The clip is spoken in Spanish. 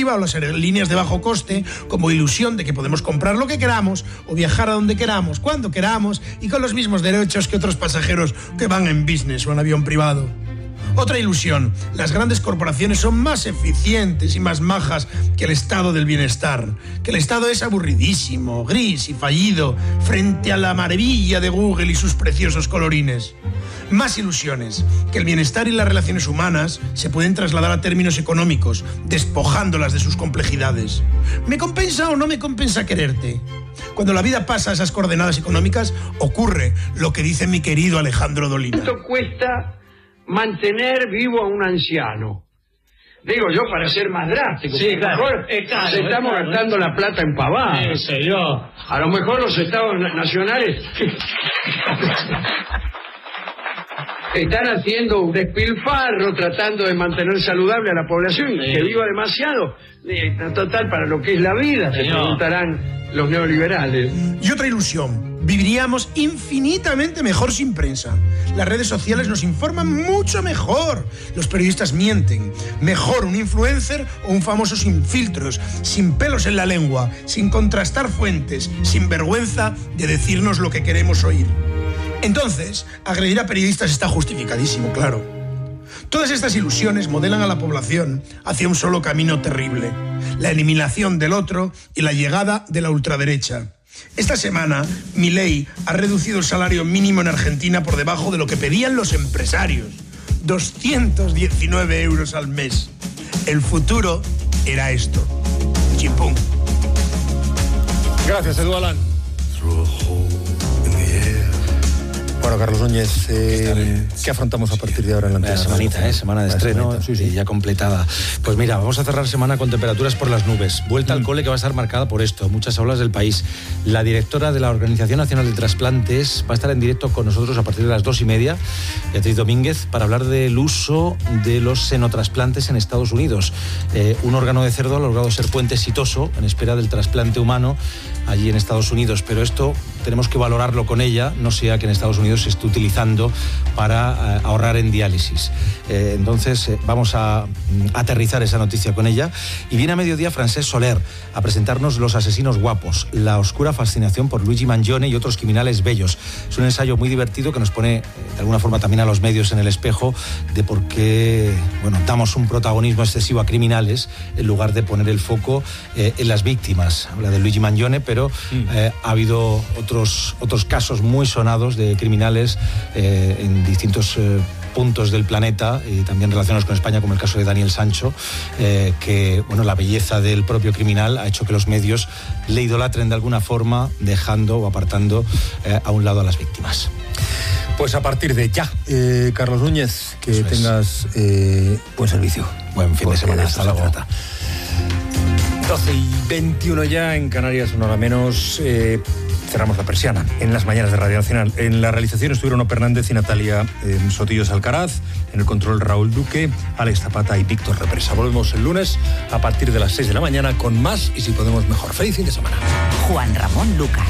exclusiva o las aerolíneas de bajo coste como ilusión de que podemos comprar lo que queramos o viajar a donde queramos, cuando queramos y con los mismos derechos que otros pasajeros que van en business o en avión privado. Otra ilusión, las grandes corporaciones son más eficientes y más majas que el estado del bienestar, que el estado es aburridísimo, gris y fallido frente a la maravilla de Google y sus preciosos colorines. Más ilusiones, que el bienestar y las relaciones humanas se pueden trasladar a términos económicos, despojándolas de sus complejidades. ¿Me compensa o no me compensa quererte? Cuando la vida pasa a esas coordenadas económicas, ocurre lo que dice mi querido Alejandro Dolina. ¿Cuánto cuesta mantener vivo a un anciano? Digo yo, para ser más drástico. Sí, claro. Mejor se estamos gastando la plata en pavadas. Sí, señor. A lo mejor los estados nacionales están haciendo un despilfarro tratando de mantener saludable a la población, sí, que viva demasiado. Total, para lo que es la vida, se preguntarán los neoliberales. Y otra ilusión, viviríamos infinitamente mejor sin prensa. Las redes sociales nos informan mucho mejor. Los periodistas mienten. Mejor un influencer o un famoso sin filtros, sin pelos en la lengua, sin contrastar fuentes, sin vergüenza de decirnos lo que queremos oír. Entonces, agredir a periodistas está justificadísimo, claro. Todas estas ilusiones modelan a la población hacia un solo camino terrible: la eliminación del otro y la llegada de la ultraderecha. Esta semana, Milei ha reducido el salario mínimo en Argentina por debajo de lo que pedían los empresarios: 219 euros al mes. El futuro era esto. Chimpún. Gracias, Edu Alán. Bueno, Carlos Núñez, ¿qué afrontamos a partir de ahora en la antena? Semanita, semana de estreno, sí, ya completada. Pues mira, vamos a cerrar semana con temperaturas por las nubes. Vuelta al cole que va a estar marcada por esto, muchas aulas del país. La directora de la Organización Nacional de Trasplantes va a estar en directo con nosotros a partir de las 2:30, Beatriz Domínguez, para hablar del uso de los senotrasplantes en Estados Unidos. Un órgano de cerdo ha logrado ser puente exitoso en espera del trasplante humano allí en Estados Unidos, pero esto tenemos que valorarlo con ella, no sea que en Estados Unidos se esté utilizando para ahorrar en diálisis. Entonces vamos a aterrizar esa noticia con ella. Y viene a mediodía Francesc Soler a presentarnos Los asesinos guapos, la oscura fascinación por Luigi Mangione y otros criminales bellos. Es un ensayo muy divertido que nos pone de alguna forma también a los medios en el espejo de por qué damos un protagonismo excesivo a criminales en lugar de poner el foco en las víctimas. Habla de Luigi Mangione, pero ha habido otros casos muy sonados de criminales en distintos puntos del planeta y también relacionados con España, como el caso de Daniel Sancho, que la belleza del propio criminal ha hecho que los medios le idolatren de alguna forma, dejando o apartando a un lado a las víctimas. Pues a partir de ya, Carlos Núñez, que tengas buen servicio. Buen fin de semana, hasta luego. 12:21 ya en Canarias, una hora menos. Cerramos la persiana en las mañanas de Radio Nacional. En la realización estuvieron Ono Fernández y Natalia Sotillos Alcaraz. En el control, Raúl Duque, Alex Zapata y Víctor Represa. Volvemos el lunes a partir de las 6 de la mañana con más y si podemos mejor. Feliz fin de semana. Juan Ramón Lucas.